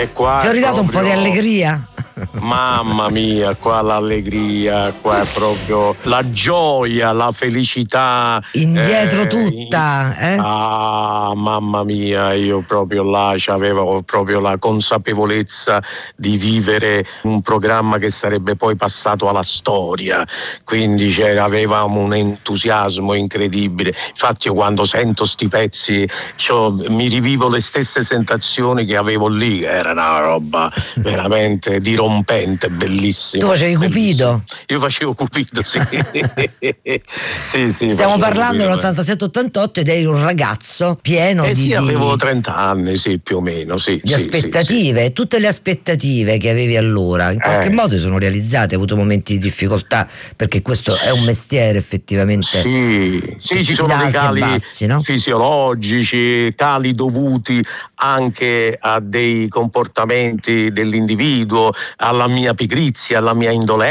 Qua ti ho ridato un po' di allegria? Mamma mia, qua l'allegria, qua è proprio la gioia, la felicità. Indietro tutta, Mamma mia, io proprio là avevo proprio la consapevolezza di vivere un programma che sarebbe poi passato alla storia, quindi avevamo un entusiasmo incredibile. Infatti io quando sento sti pezzi mi rivivo le stesse sensazioni che avevo lì, era una roba veramente dirompente, bellissima. Tu facevi Cupido? Io facevo Cupido, sì. Sì, stiamo parlando dell'87-88 ed eri un ragazzo pieno di avevo 30 anni, sì, più o meno, sì. Di aspettative, sì. Tutte le aspettative che avevi allora in qualche modo sono realizzate, hai avuto momenti di difficoltà, perché questo è un mestiere effettivamente. Sì, ci sono dei cali bassi, no? fisiologici, cali dovuti anche a dei comportamenti dell'individuo, alla mia pigrizia, alla mia indolenza.